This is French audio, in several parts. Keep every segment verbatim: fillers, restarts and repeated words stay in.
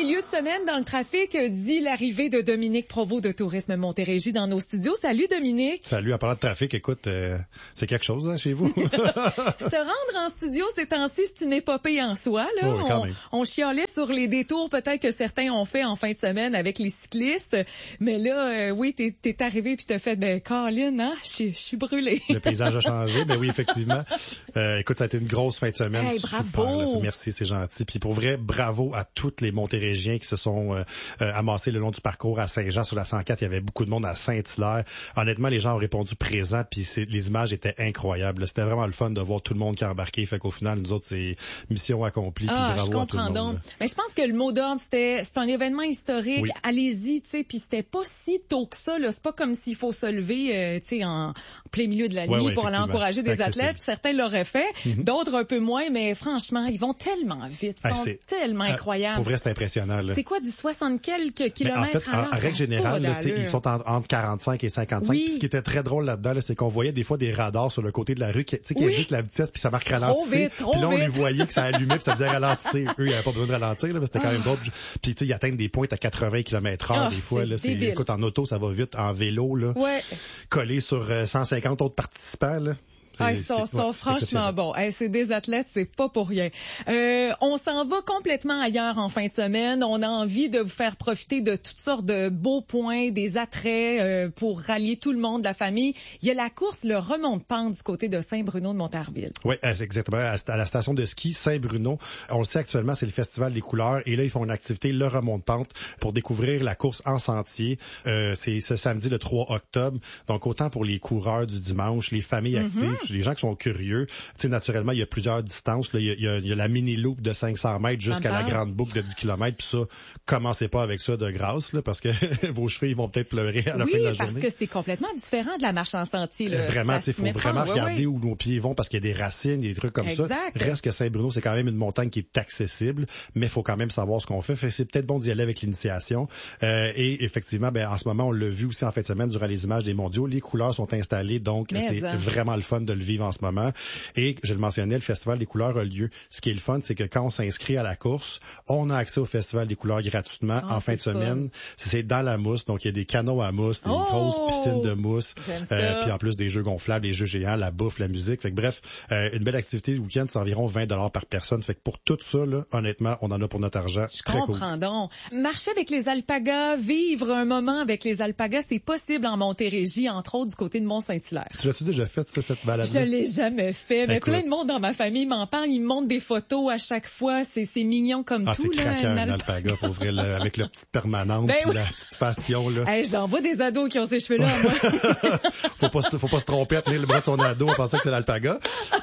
milieu de semaine dans le trafic, dit l'arrivée de Dominique Provost de Tourisme Montérégie dans nos studios. Salut Dominique. Salut, en parlant de trafic, écoute, euh, c'est quelque chose hein, chez vous. Se rendre en studio ces temps-ci, c'est une épopée en soi. Là. Oh, oui, quand même. On, on chialait sur les détours peut-être que certains ont fait en fin de semaine avec les cyclistes. Mais là, euh, oui, t'es, t'es arrivé puis t'as fait, ben Colin, hein, je suis brûlé. Le paysage a changé, ben oui, effectivement. Euh, écoute, ça a été une grosse fin de semaine. Hey, super, bravo. là. Merci, c'est gentil. Puis pour vrai, bravo à tous les Montérégiens qui se sont euh, euh, amassés le long du parcours à Saint-Jean sur la cent quatre. Il y avait beaucoup de monde à Saint-Hilaire. Honnêtement, les gens ont répondu présent, puis c'est, les images étaient incroyables. Là. C'était vraiment le fun de voir tout le monde qui a embarqué. Fait qu'au final, nous autres, c'est mission accomplie. Puis Ah, bravo je à tout le comprends monde. donc. Mais je pense que le mot d'ordre, c'était c'est un événement historique. Oui. Allez-y, tu sais. Puis c'était pas si tôt que ça. Là. C'est pas comme s'il faut se lever, euh, tu sais, en plein milieu de la nuit ouais, ouais, pour aller encourager c'est des accessible. athlètes. Certains l'auraient fait, Mm-hmm. d'autres un peu moins. Mais franchement, ils vont tellement vite. Ils Ah, sont c'est tellement euh, incroyables. Pour vrai, c'est impressionnant. Là. C'est quoi, du soixante quelques Mais kilomètres en fait, à l'heure? en, en règle générale, là, d'allure. ils sont en, entre quarante-cinq et cinquante-cinq. Oui. Puis ce qui était très drôle là-dedans, là, c'est qu'on voyait des fois des radars sur le côté de la rue qui, qui Oui. indiquent la vitesse, puis ça marque Trop ralentir. vite, trop Puis là, on vite. les voyait que ça allumait, puis ça disait ralentir. Eux, ils n'avaient pas besoin de ralentir, là, mais c'était quand même drôle. Puis tu sais, ils atteignent des pointes à quatre-vingts kilomètres heure Ah, des fois. c'est Là, c'est, débile. écoute, en auto, ça va vite. En vélo, là, Ouais. collé sur euh, cent cinquante autres participants. Là. Ah, ils sont, c'est, sont ouais, c'est franchement exceptionnel. bons. Hey, c'est des athlètes, c'est pas pour rien. Euh, on s'en va complètement ailleurs en fin de semaine. On a envie de vous faire profiter de toutes sortes de beaux points, des attraits euh, pour rallier tout le monde, la famille. Il y a la course, le remont-de-pente du côté de Saint-Bruno de Montarville. Oui, c'est exactement. À la station de ski Saint-Bruno, on le sait actuellement, c'est le Festival des couleurs. Et là, ils font une activité, le remont-de-pente, pour découvrir la course en sentier. Euh, c'est ce samedi, le trois octobre. Donc, autant pour les coureurs du dimanche, les familles actives, mm-hmm. les gens qui sont curieux. Tu sais, naturellement, il y a plusieurs distances. Là. Il, y a, il, y a, il y a la mini-loop de cinq cents mètres jusqu'à la grande boucle de dix kilomètres. Puis ça, commencez pas avec ça de grâce, là, parce que vos cheveux, ils vont peut-être pleurer à la oui, fin de la parce journée. que c'est complètement différent de la marche en sentier. Là. Vraiment, il faut vraiment prendre, regarder oui, oui. où nos pieds vont parce qu'il y a des racines, des trucs comme exact. ça. Reste que Saint-Bruno, c'est quand même une montagne qui est accessible, mais il faut quand même savoir ce qu'on fait. Fait c'est peut-être bon d'y aller avec l'initiation. Euh, et effectivement, ben en ce moment, on l'a vu aussi en fin de semaine durant les images des mondiaux. Les couleurs sont installées, donc mais c'est ça. vraiment le fun de le vivre en ce moment. Et je le mentionnais, le Festival des couleurs a lieu. Ce qui est le fun, c'est que quand on s'inscrit à la course, on a accès au Festival des couleurs gratuitement oh, en fin de semaine. C'est, c'est dans la mousse, donc il y a des canots à mousse, des oh! grosses piscines de mousse, euh, puis en plus des jeux gonflables, des jeux géants, la bouffe, la musique. Fait que bref, euh, une belle activité le week-end, c'est environ vingt dollars par personne. Fait que pour tout ça, là, honnêtement, on en a pour notre argent. Je Très comprends cool. donc. Marcher avec les alpagas, vivre un moment avec les alpagas, c'est possible en Montérégie, entre autres du côté de Mont-Saint-Hilaire. Tu l'as-tu déjà fait, ça, cette balade-là? Je l'ai jamais fait, mais Écoute. plein de monde dans ma famille m'en parle, ils me montrent des photos à chaque fois, c'est, c'est mignon comme ah, tout. C'est là, craquant, un un alpaga, pour vrai, là, avec la petite permanente, ben puis oui. la petite face qu'ils ont, là. Hey, j'en vois des ados qui ont ces cheveux-là, moi. faut pas se, faut pas se tromper à tenir le bras de son ado en pensant que c'est l'alpaga.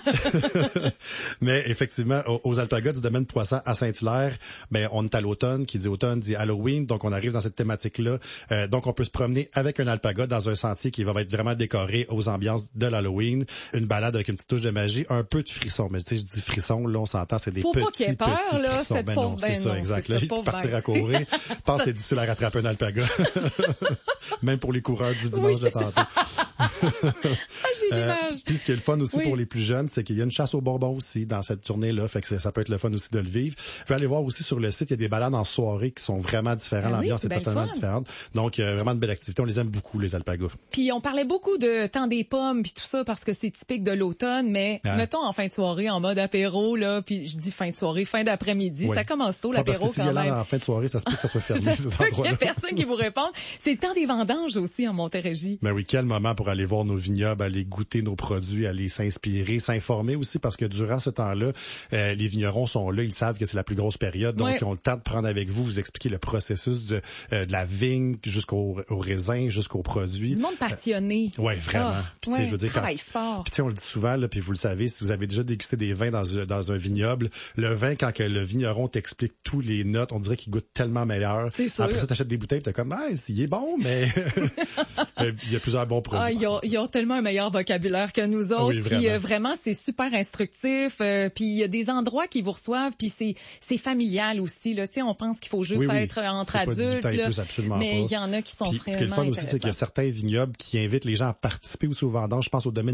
Mais effectivement, aux, aux alpagas du domaine Poisson à Saint-Hilaire, ben, on est à l'automne, qui dit automne dit Halloween, donc on arrive dans cette thématique-là. Euh, donc on peut se promener avec un alpaga dans un sentier qui va être vraiment décoré aux ambiances de l'Halloween. Une balade avec une petite touche de magie, un peu de frisson. Mais tu sais, je dis frisson, là, on s'entend, c'est des Faut petits, pas qu'il ait peur, petits là, frissons. cette Ben pauvre, non, ben c'est ça, non, exact. c'est Là, ça, il pauvre partir bête. à courir. Je pense que c'est difficile à rattraper un alpaga. Même pour les coureurs du dimanche oui, de tantôt. ah, j'ai Euh, l'image. Puis ce qui est le fun aussi oui. pour les plus jeunes, c'est qu'il y a une chasse aux bonbons aussi dans cette tournée-là, fait que ça, ça peut être le fun aussi de le vivre. Vous pouvez aller voir aussi sur le site, il y a des balades en soirée qui sont vraiment différentes, ben l'ambiance oui, est totalement fun. différente. Donc euh, vraiment une belle activité, on les aime beaucoup les alpagas. Puis on parlait beaucoup de temps des pommes puis tout ça parce que c'est typique de l'automne, mais ah. mettons en fin de soirée en mode apéro là, puis je dis fin de soirée, fin d'après-midi, oui. ça commence tôt Ouais, l'apéro parce que quand si même. En fin de soirée, ça se peut que ça soit fermé ça ces se peut qu'il y endroits-là. a personne qui vous réponde. C'est le temps des vendanges aussi en Montérégie. Ben oui, quel moment pour aller voir nos vignobles, aller goûter nos produits, aller s'inspirer, s'informer aussi parce que durant ce temps-là, euh, les vignerons sont là, ils savent que c'est la plus grosse période, donc ouais. ils ont le temps de prendre avec vous, vous expliquer le processus de, euh, de la vigne jusqu'au au raisin, jusqu'aux produits. Du monde passionné. Euh, ouais, vraiment. Oh, puis tu sais, ouais, je veux dire quand travaille fort. Puis tu sais, on le dit souvent là, puis vous le savez, si vous avez déjà dégusté des vins dans dans un vignoble, le vin quand que le vigneron t'explique tous les notes, on dirait qu'il goûte tellement meilleur. C'est sûr. Après ça, t'achètes des bouteilles, t'es comme ah, il est bon, mais il y a plusieurs bons produits. Ah, ils ont, ils ont tellement un meilleur vocabulaire que nous autres. Oui, puis vraiment. euh, vraiment, c'est super instructif. Euh, puis il y a des endroits qui vous reçoivent, puis c'est c'est familial aussi. Là, tu sais, on pense qu'il faut juste oui, oui. être entre c'est adultes. Pas là, plus, absolument mais pas. il y en a qui sont puis, vraiment ce qui est le fun aussi, c'est qu'il y a intéressants. certains vignobles qui invitent les gens à participer aussi aux vendanges. Je pense au domaine Villetera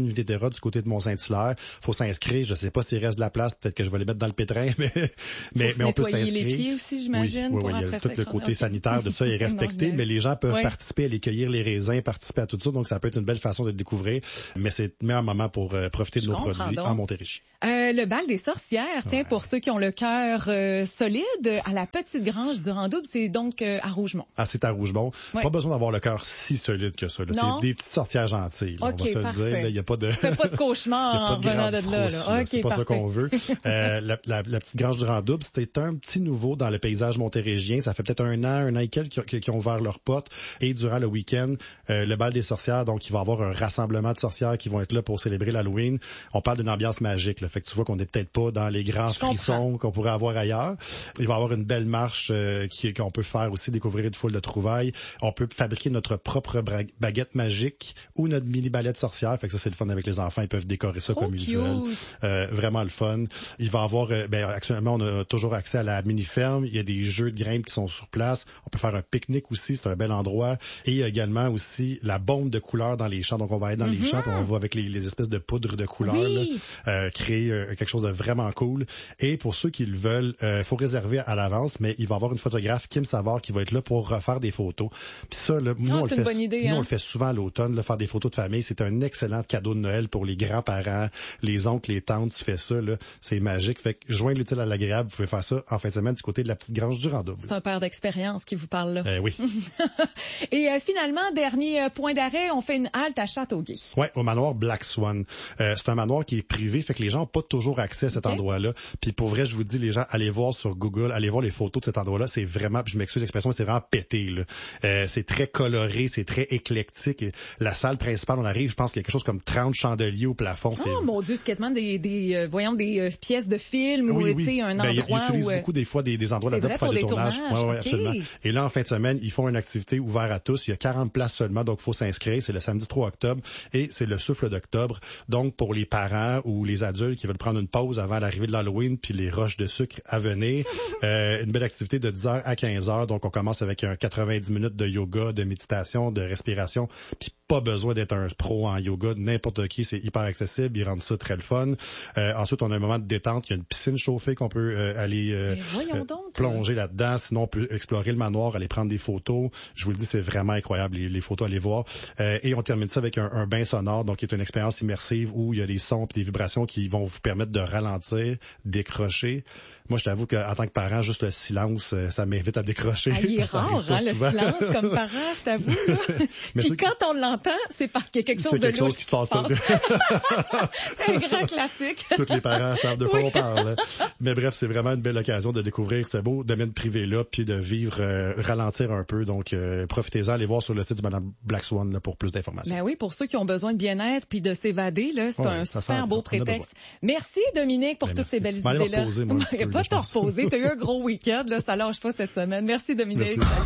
Saint-Jean-du-Rod du côté de Mont-Saint-Hilaire. Faut s'inscrire. Je sais pas s'il reste de la place. Peut-être que je vais les mettre dans le pétrin, mais, mais, mais on peut s'inscrire. Les pieds aussi, j'imagine. Oui, oui, oui. Il y a tout le côté sanitaire de ça est respecté, mais les gens peuvent oui. participer, aller cueillir les raisins, participer à tout ça. Donc, ça peut être une belle façon de le découvrir. Mais c'est le meilleur moment pour euh, profiter de je nos produits donc. en Montérégie. Euh, le bal des sorcières, tiens, ouais. pour ceux qui ont le cœur euh, solide, à la Petite Grange du Randouble, c'est donc euh, à Rougemont. Ah, c'est à Rougemont. Ouais. Pas besoin d'avoir le cœur si solide que ça. Là. C'est des petites sorcières gentilles. Là, okay, on va se le dire. Il n'y a pas de... Fais pas de cauchemar en revenant de là. là. Okay, c'est pas parfait. ça qu'on veut. euh, la, la, la Petite Grange du Randouble, c'était un petit nouveau dans le paysage montérégien. Ça fait peut-être un an, un an et quelques qui, qui ont ouvert leurs portes. Et durant le week-end, euh, le bal des sorcières, donc il va y avoir un rassemblement de sorcières qui vont être là pour célébrer l'Halloween. On parle d'une ambiance magique. Là. Fait que tu vois qu'on n'est peut-être pas dans les grands Je frissons comprends. qu'on pourrait avoir ailleurs. Il va y avoir une belle marche euh, qui, qu'on peut faire aussi, découvrir une foule de trouvailles. On peut fabriquer notre propre baguette magique ou notre mini balai de sorcière. Fait que ça, c'est le fun avec les enfants. Ils peuvent décorer ça oh, comme cute. ils veulent. Euh, vraiment le fun. Il va y avoir, euh, ben, actuellement, on a toujours accès à la mini-ferme. Il y a des jeux de grimpe qui sont sur place. On peut faire un pique-nique aussi. C'est un bel endroit. Et il y a également aussi la bombe de couleurs dans les champs. Donc, on va aller dans mm-hmm. les champs puis on va avec les, les espèces de poudre de couleurs oui. là, euh, créer euh, quelque chose de vraiment cool. Et pour ceux qui le veulent, il euh, faut réserver à l'avance, mais il va y avoir une photographe, Kim Savard, qui va être là pour refaire des photos. Puis ça, là, nous, oh, on, le fait, idée, nous hein? on le fait souvent à l'automne, là, faire des photos de famille. C'est un excellent cadeau de Noël pour les grands-parents, les oncles, les tantes. Tu fais ça, là, c'est magique. Fait que joindre l'utile à l'agréable, vous pouvez faire ça en fin de semaine du côté de la Petite Grange du Randouble. C'est un père d'expérience qui vous parle là. Euh, oui. Et euh, finalement, dernier euh, point d'arrêt, on fait une halte à Châteauguay. Ouais, au manoir Black Swan. Euh, c'est un manoir qui est privé, fait que les gens n'ont pas toujours accès à cet okay. endroit-là. Puis pour vrai, je vous dis, les gens, allez voir sur Google, allez voir les photos de cet endroit-là. C'est vraiment, je m'excuse l'expression, c'est vraiment pété. Là. Euh, c'est très coloré, c'est très éclectique. La salle principale, on arrive, je pense qu'il y a quelque chose comme trente chandeliers au plafond. Oh c'est... mon Dieu, c'est quasiment des, des euh, voyons, des euh, pièces de film oui, ou oui. tu sais, un ben, endroit ils utilisent où... beaucoup des fois des, des endroits là-bas pour faire des tournages. tournages. Ouais, ouais, okay. absolument. Et là, en fin de semaine, ils font une activité ouverte à tous. Il y a quarante places seulement, donc il faut s'inscrire. C'est le samedi trois octobre et c'est le souffle d'octobre. Donc, pour les parents ou les adultes qui veulent prendre une pause avant l'arrivée de l'Halloween puis les roches de sucre à venir, euh, une belle activité de dix heures à quinze heures. Donc, on commence avec un quatre-vingt-dix minutes de yoga, de méditation, de respiration. Puis, pas besoin d'être un pro en yoga. N'importe qui, c'est hyper accessible. Ils rendent ça très le fun. Euh, ensuite, on a un moment de détente. Il y a une piscine chauffée qu'on peut euh, aller euh, euh, donc, plonger là-dedans. Sinon, on peut explorer le manoir, aller prendre des photos. Je vous le dis, c'est vraiment incroyable, les, les photos, allez voir. Euh, et on termine ça avec un, un bain sonore, donc qui est une expérience immersive où il y a des sons et des vibrations qui vont vous permettre de ralentir, décrocher. Moi, je t'avoue qu'en tant que parent, juste le silence, ça m'invite à décrocher. Ah, il est rare, hein, le silence comme parent, je t'avoue. Puis quand on l'entend, c'est parce qu'il y a quelque chose c'est de quelque chose qui se passe pas. Un grand classique. Tous les parents savent de quoi oui. on parle. Mais bref, c'est vraiment une belle occasion de découvrir ce beau domaine privé-là, puis de vivre, euh, ralentir un peu. Donc, euh, profitez-en, allez voir sur le site du Madame Black Swan là, pour plus d'informations. Ben oui, pour ceux qui ont besoin de bien-être puis de s'évader, là, c'est ouais, un super beau prétexte. Merci Dominique pour ben, toutes merci. ces belles idées-là. Reposer, moi, pas te reposer, t'as eu un gros week-end, là, ça lâche pas cette semaine. Merci Dominique. Merci.